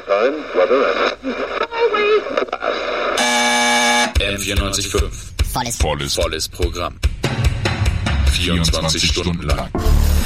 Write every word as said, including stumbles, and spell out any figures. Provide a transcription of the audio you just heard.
time, weather and... M vierundneunzig Komma fünf. Volles, volles, volles Programm. vierundzwanzig Stunden lang.